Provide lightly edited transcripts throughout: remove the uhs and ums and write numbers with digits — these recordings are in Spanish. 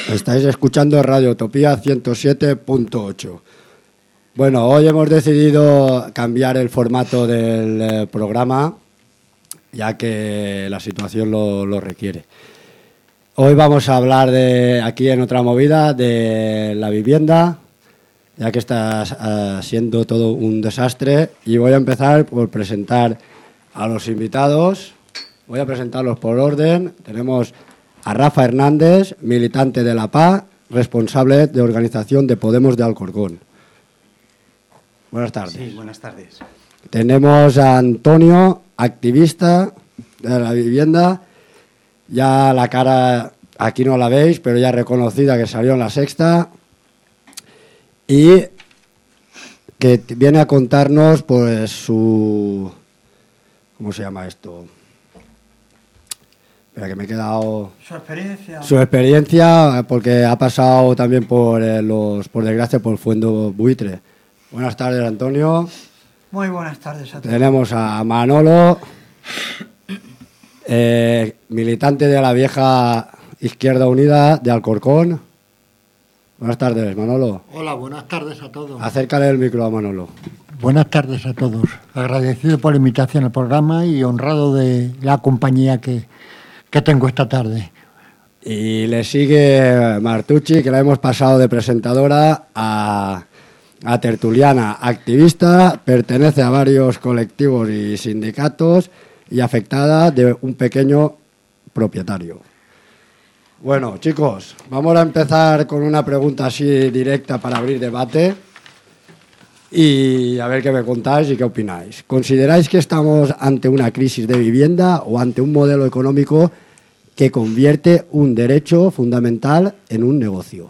Estáis escuchando Radio Utopía 107.8. Bueno, hoy hemos decidido cambiar el formato del programa, ya que la situación lo requiere. Hoy vamos a hablar aquí en otra movida de la vivienda, ya que está siendo todo un desastre. Y voy a empezar por presentar a los invitados. Voy a presentarlos por orden. Tenemos a Rafa Hernández, militante de la PA, responsable de organización de Podemos de Alcorcón. Buenas tardes. Sí, buenas tardes. Tenemos a Antonio, activista de la vivienda. Ya la cara aquí no la veis, pero ya reconocida, que salió en La Sexta. Y que viene a contarnos pues su... ¿Cómo se llama esto? Espera, que me he quedado... Su experiencia, porque ha pasado también por desgracia, por Fuendo Buitre. Buenas tardes, Antonio. Muy buenas tardes a todos. Tenemos a Manolo, militante de la vieja Izquierda Unida de Alcorcón. Buenas tardes, Manolo. Hola, buenas tardes a todos. Acércale el micro a Manolo. Buenas tardes a todos. Agradecido por la invitación al programa y honrado de la compañía que tengo esta tarde. Y le sigue Martucci, que la hemos pasado de presentadora a tertuliana, activista, pertenece a varios colectivos y sindicatos y afectada de un pequeño propietario. Bueno, chicos, vamos a empezar con una pregunta así directa para abrir debate y a ver qué me contáis y qué opináis. ¿Consideráis que estamos ante una crisis de vivienda o ante un modelo económico que convierte un derecho fundamental en un negocio?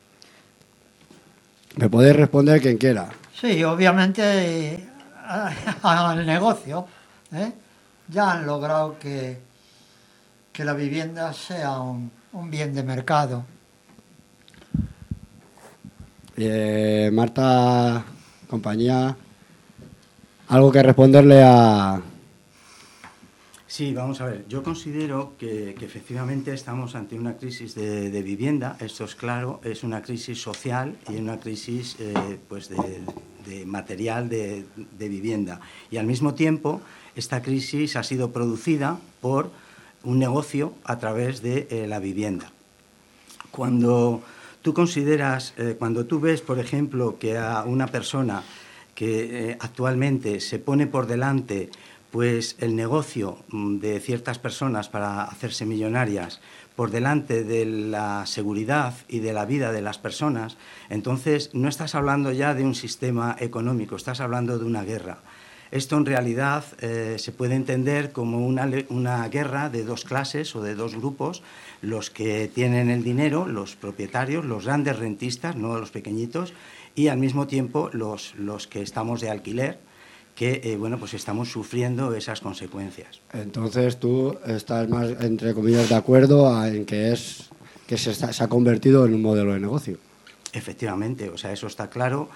Me podéis responder quien quiera. Sí, obviamente al negocio. Ya han logrado que la vivienda sea un bien de mercado. Marta, compañía, ¿algo que responderle a...? Sí, vamos a ver. Yo considero que efectivamente estamos ante una crisis de vivienda. Esto es claro, es una crisis social y una crisis pues de material de vivienda. Y al mismo tiempo, esta crisis ha sido producida por un negocio a través de la vivienda. Cuando tú consideras, cuando tú ves, por ejemplo, que a una persona que actualmente se pone por delante pues el negocio de ciertas personas para hacerse millonarias por delante de la seguridad y de la vida de las personas, entonces no estás hablando ya de un sistema económico, estás hablando de una guerra. Esto en realidad se puede entender como una guerra de dos clases o de dos grupos, los que tienen el dinero, los propietarios, los grandes rentistas, no los pequeñitos, y al mismo tiempo los que estamos de alquiler, que pues estamos sufriendo esas consecuencias. Entonces tú estás más, entre comillas, de acuerdo en que se ha convertido en un modelo de negocio. Efectivamente, o sea, eso está claro.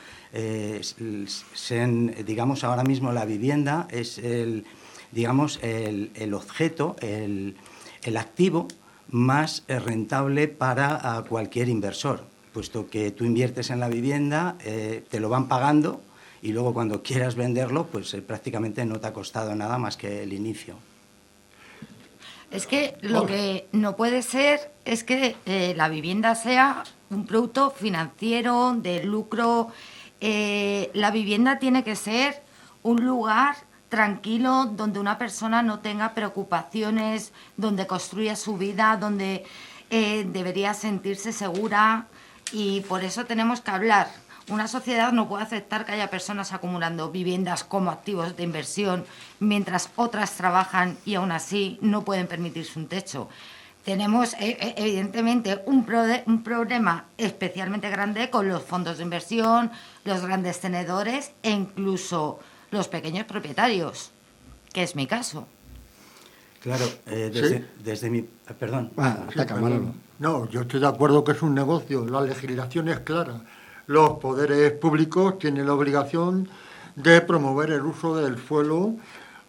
Digamos, ahora mismo la vivienda es el objeto, el activo más rentable para cualquier inversor, puesto que tú inviertes en la vivienda, te lo van pagando, y luego cuando quieras venderlo, pues prácticamente no te ha costado nada más que el inicio. Es que lo que no puede ser es que la vivienda sea un producto financiero, de lucro. La vivienda tiene que ser un lugar tranquilo donde una persona no tenga preocupaciones, donde construya su vida, donde debería sentirse segura, y por eso tenemos que hablar. Una sociedad no puede aceptar que haya personas acumulando viviendas como activos de inversión mientras otras trabajan y aún así no pueden permitirse un techo. Tenemos evidentemente un problema especialmente grande con los fondos de inversión, los grandes tenedores e incluso los pequeños propietarios, que es mi caso. Claro, desde mi... Perdón. No, yo estoy de acuerdo que es un negocio, la legislación es clara. Los poderes públicos tienen la obligación de promover el uso del suelo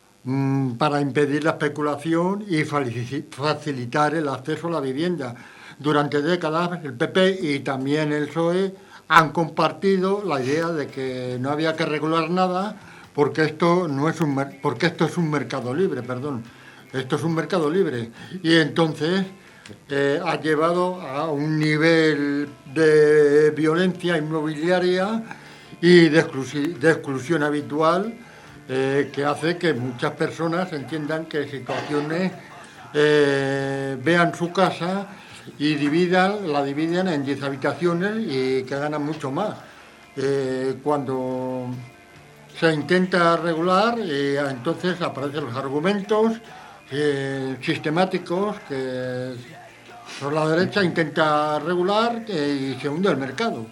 para impedir la especulación y facilitar el acceso a la vivienda. durante décadas el PP y también el PSOE han compartido la idea de que no había que regular nada porque esto es un mercado libre, perdón. Esto es un mercado libre. Y entonces ha llevado a un nivel de violencia inmobiliaria y de exclusión habitual que hace que muchas personas entiendan que situaciones vean su casa y la dividen en 10 habitaciones y que ganan mucho más. Cuando se intenta regular, entonces aparecen los argumentos sistemáticos que por la derecha intenta regular y se hunde el mercado.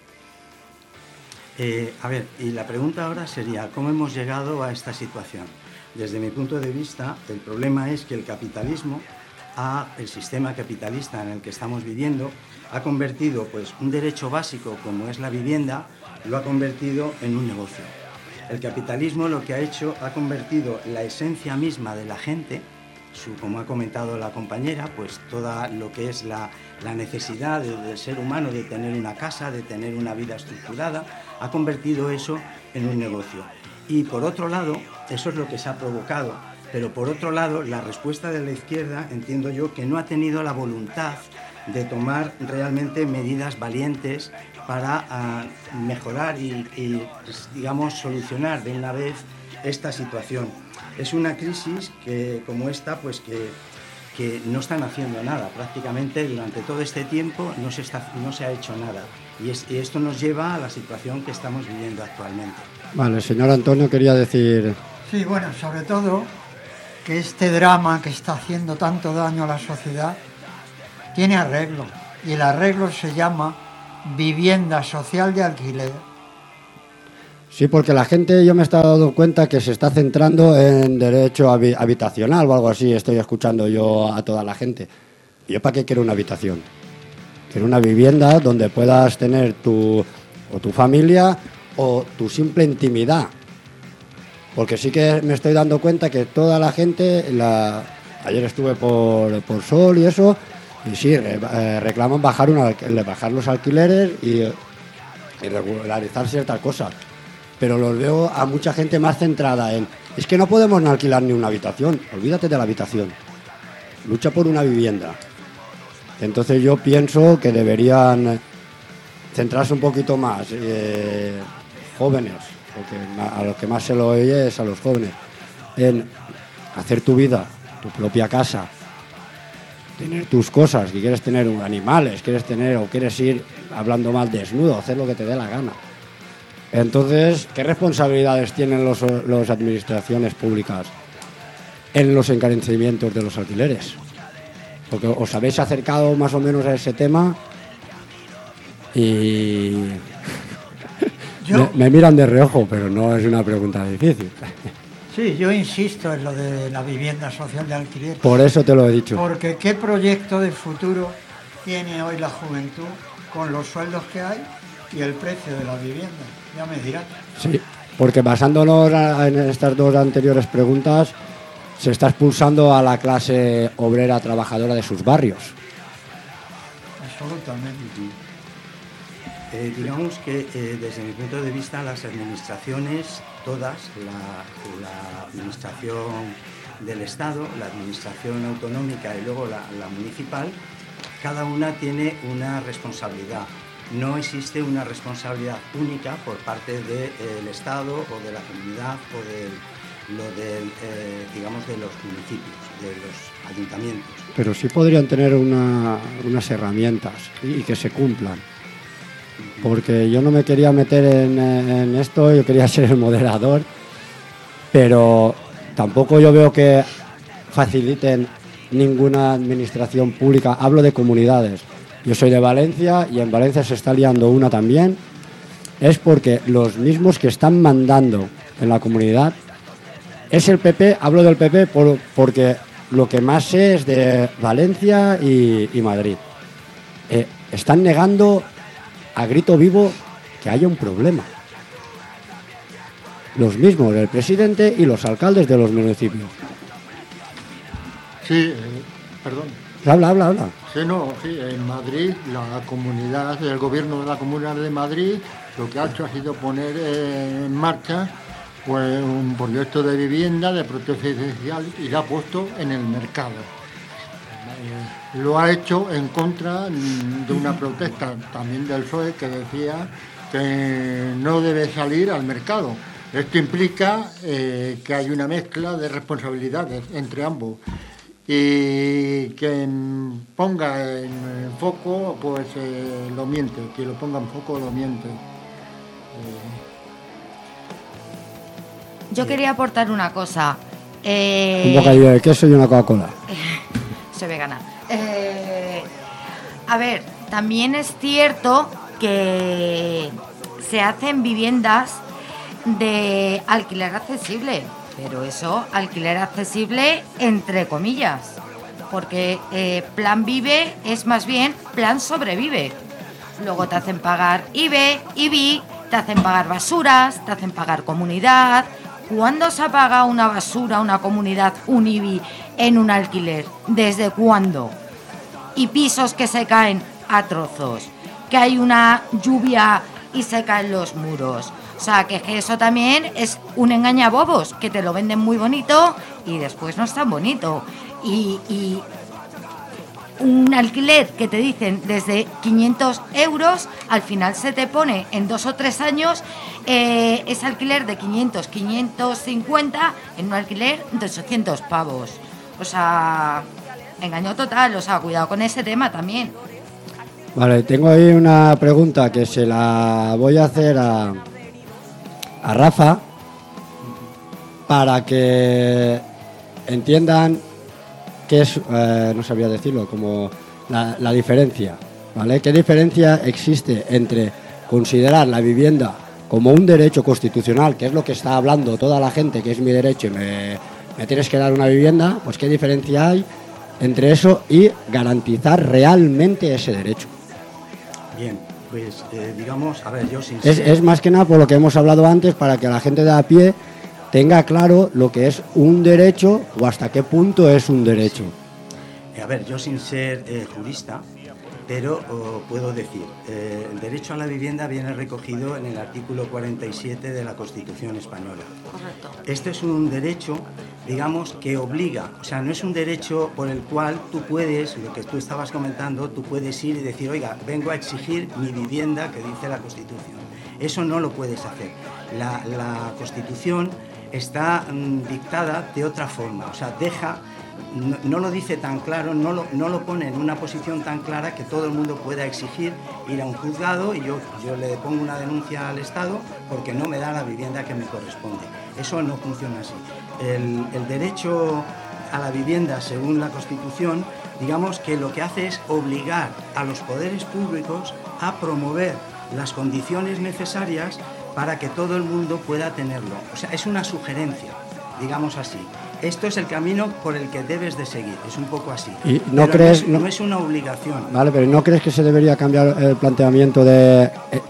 A ver, y la pregunta ahora sería, ¿cómo hemos llegado a esta situación? Desde mi punto de vista, el problema es que el capitalismo, el sistema capitalista en el que estamos viviendo, ha convertido pues, un derecho básico como es la vivienda, lo ha convertido en un negocio. El capitalismo lo que ha hecho, ha convertido la esencia misma de la gente, como ha comentado la compañera, pues toda lo que es la necesidad del ser humano de tener una casa, de tener una vida estructurada, ha convertido eso en un negocio. Y por otro lado, eso es lo que se ha provocado, pero por otro lado, la respuesta de la izquierda, entiendo yo, que no ha tenido la voluntad de tomar realmente medidas valientes para mejorar y, digamos, solucionar de una vez esta situación. Es una crisis que, como esta, pues que no están haciendo nada. Prácticamente durante todo este tiempo no se ha hecho nada. Y esto nos lleva a la situación que estamos viviendo actualmente. Vale, el señor Antonio quería decir... Sí, bueno, sobre todo que este drama que está haciendo tanto daño a la sociedad tiene arreglo. Y el arreglo se llama vivienda social de alquiler. Sí, porque la gente, yo me he estado dando cuenta que se está centrando en derecho habitacional o algo así, estoy escuchando yo a toda la gente. ¿Yo para qué quiero una habitación? Quiero una vivienda donde puedas tener tu familia o tu simple intimidad. Porque sí que me estoy dando cuenta que toda la gente, ayer estuve por Sol y eso, y sí, reclaman bajar los alquileres y regularizar ciertas cosas. Pero los veo a mucha gente más centrada en... Es que no podemos alquilar ni una habitación. Olvídate de la habitación. Lucha por una vivienda. Entonces yo pienso que deberían centrarse un poquito más. Jóvenes, porque a los que más se lo oye es a los jóvenes. En hacer tu vida, tu propia casa. Tener tus cosas. Si quieres tener animales, quieres ir hablando mal desnudo, hacer lo que te dé la gana. Entonces, ¿qué responsabilidades tienen las administraciones públicas en los encarecimientos de los alquileres? Porque os habéis acercado más o menos a ese tema y me miran de reojo, pero no es una pregunta difícil. Sí, yo insisto en lo de la vivienda social de alquiler. Por eso te lo he dicho. Porque ¿qué proyecto de futuro tiene hoy la juventud con los sueldos que hay y el precio de la vivienda? Ya me dirás. Sí, porque basándonos en estas dos anteriores preguntas, se está expulsando a la clase obrera trabajadora de sus barrios. Absolutamente. Digamos que desde mi punto de vista las administraciones, todas, la administración del Estado, la administración autonómica y luego la municipal, cada una tiene una responsabilidad. No existe una responsabilidad única por parte del Estado o de la comunidad o digamos, de los municipios, de los ayuntamientos. Pero sí podrían tener unas herramientas y que se cumplan. Porque yo no me quería meter en esto, yo quería ser el moderador, pero tampoco yo veo que faciliten ninguna administración pública. Hablo de comunidades. Yo soy de Valencia y en Valencia se está liando una también. Es porque los mismos que están mandando en la comunidad es el PP. Hablo del PP porque lo que más sé es de Valencia y Madrid. Están negando a grito vivo que haya un problema. Los mismos, el presidente y los alcaldes de los municipios. Sí, perdón. Habla. Sí, en Madrid, el gobierno de la Comunidad de Madrid lo que ha hecho ha sido poner en marcha pues un proyecto de vivienda de protección social y lo ha puesto en el mercado. Lo ha hecho en contra de una protesta también del PSOE que decía que no debe salir al mercado. Esto implica que hay una mezcla de responsabilidades entre ambos y quien ponga en foco pues lo miente, quien lo ponga en foco lo miente. Yo quería aportar una cosa. Un bocadillo de queso y una Coca-Cola. Soy vegana. A ver, también es cierto que se hacen viviendas de alquiler accesible, pero eso, alquiler accesible entre comillas, porque plan vive es más bien plan sobrevive. Luego te hacen pagar IBI, te hacen pagar basuras, te hacen pagar comunidad. ¿Cuándo se ha pagado una basura, una comunidad, un IBI en un alquiler? ¿Desde cuándo? Y pisos que se caen a trozos, que hay una lluvia y se caen los muros. O sea, que eso también es un engañabobos, que te lo venden muy bonito y después no es tan bonito. Y un alquiler que te dicen desde 500 euros, al final se te pone en 2 o 3 años ese alquiler de 500, 550 en un alquiler de 800 pavos. O sea, engaño total, o sea, cuidado con ese tema también. Vale, tengo ahí una pregunta que se la voy a hacer a Rafa para que entiendan qué es, no sabía decirlo, como la diferencia, ¿vale? ¿Qué diferencia existe entre considerar la vivienda como un derecho constitucional, que es lo que está hablando toda la gente, que es mi derecho y me tienes que dar una vivienda? Pues ¿qué diferencia hay entre eso y garantizar realmente ese derecho? Bien, pues digamos, a ver, yo sin es más que nada por lo que hemos hablado antes, para que la gente de a pie tenga claro lo que es un derecho o hasta qué punto es un derecho. A ver, yo sin ser jurista, pero puedo decir, el derecho a la vivienda viene recogido en el artículo 47 de la Constitución española. Correcto. Este es un derecho, digamos, que obliga, o sea, no es un derecho por el cual tú puedes, lo que tú estabas comentando, tú puedes ir y decir, oiga, vengo a exigir mi vivienda que dice la Constitución. Eso no lo puedes hacer. La Constitución está dictada de otra forma, o sea, no lo dice tan claro, no lo pone en una posición tan clara que todo el mundo pueda exigir ir a un juzgado y yo le pongo una denuncia al Estado porque no me da la vivienda que me corresponde. Eso no funciona así. El derecho a la vivienda, según la Constitución, digamos que lo que hace es obligar a los poderes públicos a promover las condiciones necesarias para que todo el mundo pueda tenerlo. O sea, es una sugerencia, digamos así. Esto es el camino por el que debes de seguir, es un poco así. ¿Y no crees, no es una obligación? Vale, pero ¿no crees que se debería cambiar el planteamiento de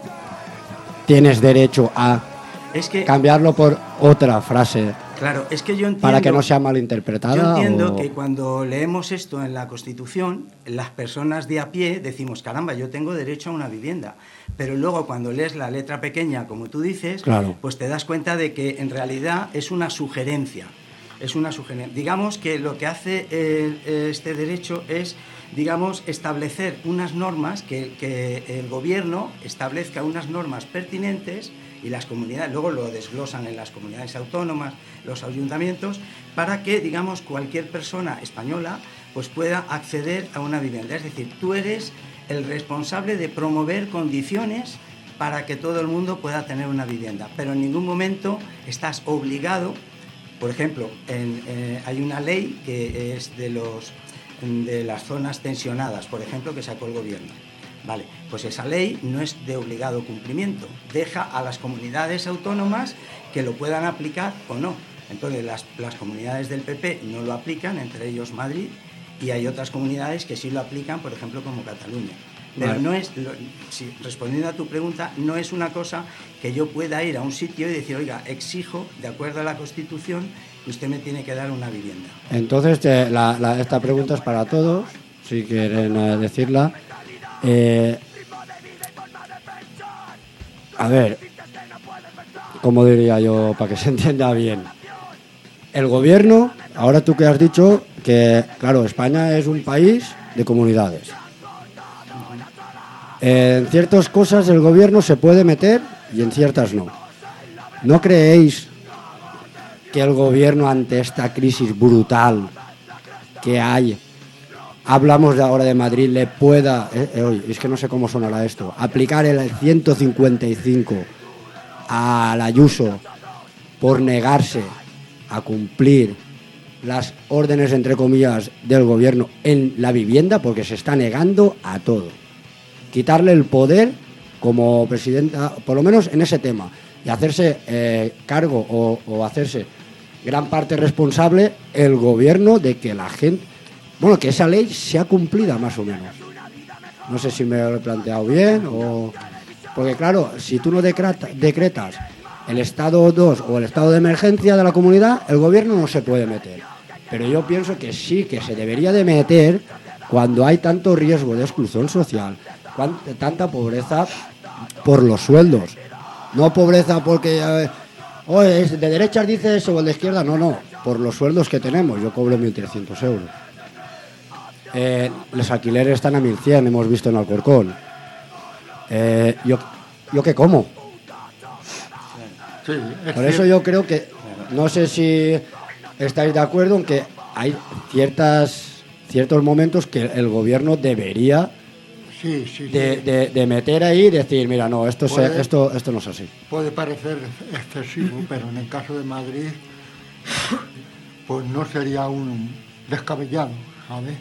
tienes derecho a cambiarlo por otra frase? Claro, es que yo entiendo... Para que no sea malinterpretada. Yo entiendo que cuando leemos esto en la Constitución, las personas de a pie decimos, caramba, yo tengo derecho a una vivienda. Pero luego cuando lees la letra pequeña, como tú dices, claro, pues te das cuenta de que en realidad es una sugerencia. Es una sugerencia. Digamos que lo que hace este derecho es, digamos, establecer unas normas, que el gobierno establezca unas normas pertinentes y las comunidades, luego lo desglosan en las comunidades autónomas, los ayuntamientos, para que, digamos, cualquier persona española pues pueda acceder a una vivienda. Es decir, tú eres el responsable de promover condiciones para que todo el mundo pueda tener una vivienda, pero en ningún momento estás obligado. Por ejemplo, hay una ley que es de las zonas tensionadas, por ejemplo, que sacó el gobierno. Vale, pues esa ley no es de obligado cumplimiento, deja a las comunidades autónomas que lo puedan aplicar o no. Entonces las comunidades del PP no lo aplican, entre ellos Madrid, y hay otras comunidades que sí lo aplican, por ejemplo, como Cataluña. Pero no es, respondiendo a tu pregunta, no es una cosa que yo pueda ir a un sitio y decir, oiga, exijo, de acuerdo a la Constitución, que usted me tiene que dar una vivienda. Entonces, esta pregunta es para todos. si quieren decirla. A ver, ¿cómo diría yo para que se entienda bien? El gobierno, ahora tú que has dicho que, claro, España es un país de comunidades. En ciertas cosas el gobierno se puede meter y en ciertas no. ¿No creéis que el gobierno, ante esta crisis brutal que hay, hablamos de ahora de Madrid, le pueda, es que no sé cómo sonará esto, aplicar el 155 a la Ayuso por negarse a cumplir las órdenes, entre comillas, del gobierno en la vivienda, porque se está negando a todo? Quitarle el poder como presidenta, por lo menos en ese tema, y hacerse cargo o hacerse gran parte responsable el gobierno de que la gente, bueno, que esa ley sea cumplida más o menos. No sé si me lo he planteado bien o... Porque claro, si tú no decretas el estado 2 o el estado de emergencia de la comunidad, el gobierno no se puede meter. Pero yo pienso que sí, que se debería de meter cuando hay tanto riesgo de exclusión social, tanta pobreza por los sueldos. No pobreza porque es de derechas dice eso o de izquierda, no, por los sueldos que tenemos. Yo cobro 1.300 euros. Los alquileres están a 1.100, hemos visto en Alcorcón. ¿Yo qué como? Sí, por eso yo creo que, no sé si estáis de acuerdo en que hay ciertos momentos que el gobierno debería de meter ahí y decir, mira, no, esto no es así. Puede parecer excesivo, pero en el caso de Madrid, pues no sería un descabellado, ¿sabes?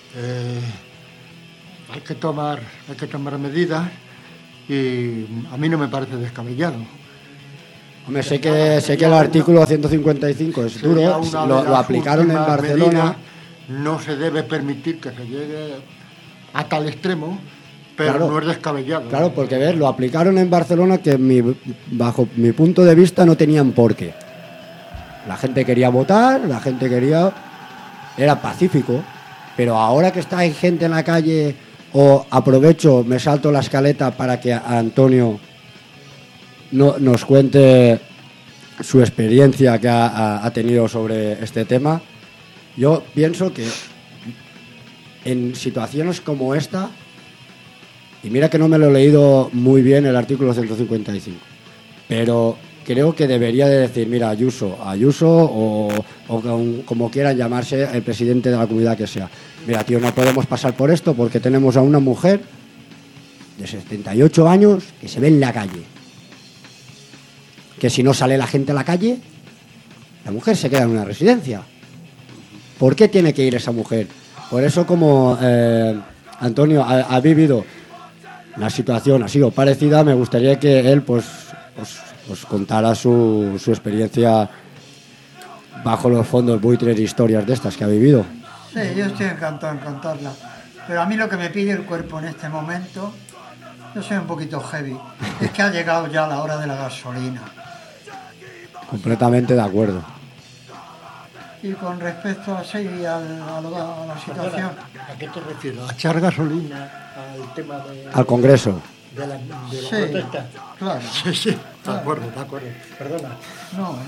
Hay que tomar medidas y a mí no me parece descabellado. Hombre, sé que el artículo 155 es duro, lo aplicaron en Barcelona. No se debe permitir que se llegue a tal extremo, pero claro, no es descabellado. Claro, porque lo aplicaron en Barcelona que bajo mi punto de vista no tenían por qué. La gente quería votar, era pacífico, pero ahora que hay gente en la calle, o aprovecho, me salto la escaleta para que Antonio nos cuente su experiencia que ha tenido sobre este tema. Yo pienso que en situaciones como esta, y mira que no me lo he leído muy bien el artículo 155, pero creo que debería de decir, mira, Ayuso o como quieran llamarse, el presidente de la comunidad que sea. Mira, tío, no podemos pasar por esto porque tenemos a una mujer de 78 años que se ve en la calle. Que si no sale la gente a la calle, la mujer se queda en una residencia. ¿Por qué tiene que ir esa mujer? Por eso, como Antonio ha vivido una situación así o parecida, me gustaría que él pues contara su experiencia bajo los fondos buitres, historias de estas que ha vivido. Sí, yo estoy encantado en contarla. Pero a mí lo que me pide el cuerpo en este momento, yo soy un poquito heavy, es que ha llegado ya la hora de la gasolina. Completamente de acuerdo. Y con respecto a la situación... ¿A qué te refieres? ¿A echar gasolina al tema de... al Congreso? De la sí, protesta. Claro. Sí, claro. De acuerdo. Perdona. No,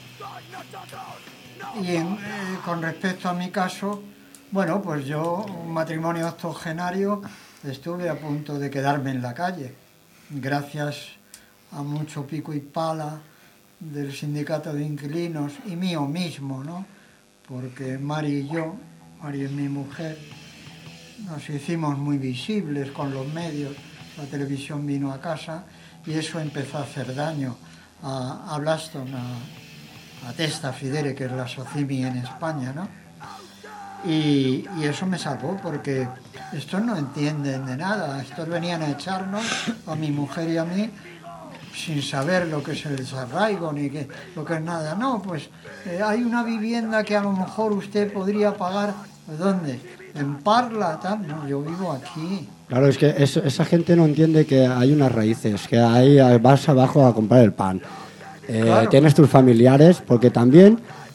Y con respecto a mi caso, bueno, pues yo, un matrimonio octogenario, estuve a punto de quedarme en la calle, gracias a mucho pico y pala del sindicato de inquilinos y mío mismo, ¿no? Porque Mari es mi mujer, nos hicimos muy visibles con los medios, la televisión vino a casa y eso empezó a hacer daño a Blaston, a Testa Fidere, que es la Socimi en España, ¿no? Y eso me salvó, porque estos no entienden de nada. Estos venían a echarnos, a mi mujer y a mí, sin saber lo que es el desarraigo, ni lo que es nada. No, pues hay una vivienda que a lo mejor usted podría pagar, ¿dónde? En Parla, tal. No, yo vivo aquí. Claro, es que esa gente no entiende que hay unas raíces, que ahí vas abajo a comprar el pan. Claro. Tienes tus familiares, porque también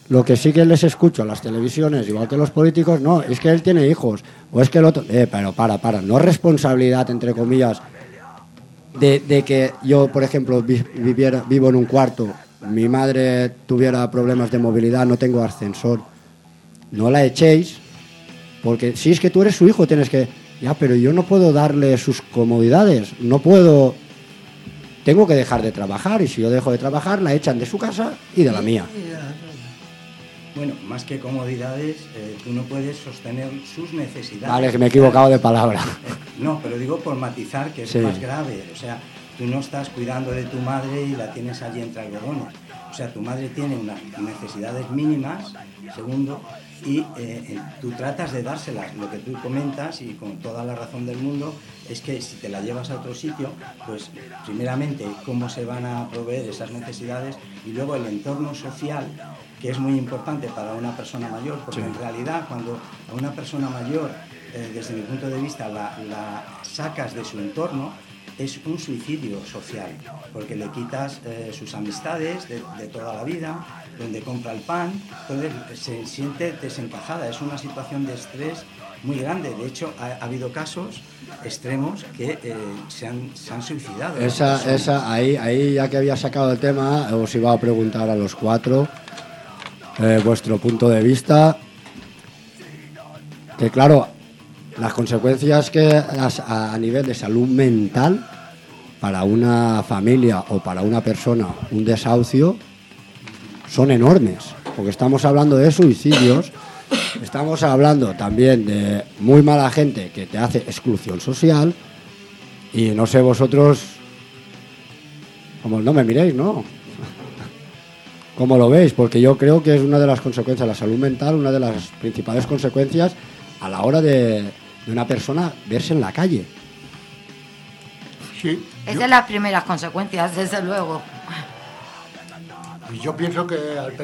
lo que sí que les escucho a las televisiones, igual que los políticos, no, es que él tiene hijos, o es que el otro... pero no es responsabilidad, entre comillas, de que yo, por ejemplo, vivo en un cuarto, mi madre tuviera problemas de movilidad, no tengo ascensor, no la echéis, porque si es que tú eres su hijo, tienes que... Ya, pero yo no puedo darle sus comodidades, no puedo... Tengo que dejar de trabajar, y si yo dejo de trabajar, la echan de su casa y de la mía. Bueno, más que comodidades, tú no puedes sostener sus necesidades. Vale, que me he equivocado de palabra. No, pero digo por matizar, que es más grave. O sea, tú no estás cuidando de tu madre y la tienes allí entre algodones. O sea, tu madre tiene unas necesidades mínimas, segundo, y tú tratas de dárselas. Lo que tú comentas, y con toda la razón del mundo, es que si te la llevas a otro sitio, pues primeramente cómo se van a proveer esas necesidades, y luego el entorno social, que es muy importante para una persona mayor, porque en realidad cuando a una persona mayor, desde mi punto de vista, la sacas de su entorno, es un suicidio social, porque le quitas sus amistades de toda la vida, donde compra el pan, entonces se siente desencajada, es una situación de estrés muy grande. De hecho, ha habido casos extremos que se han suicidado. Ahí, ya que había sacado el tema, os iba a preguntar a los cuatro vuestro punto de vista, que claro, las consecuencias que a nivel de salud mental para una familia o para una persona, un desahucio, son enormes, porque estamos hablando de suicidios, estamos hablando también de muy mala gente que te hace exclusión social, y no sé vosotros, como no me miréis, ¿no? ¿Cómo lo veis? Porque yo creo que es una de las consecuencias de la salud mental, una de las principales consecuencias a la hora de una persona verse en la calle. Sí. Es de las primeras consecuencias, desde luego. Yo pienso que al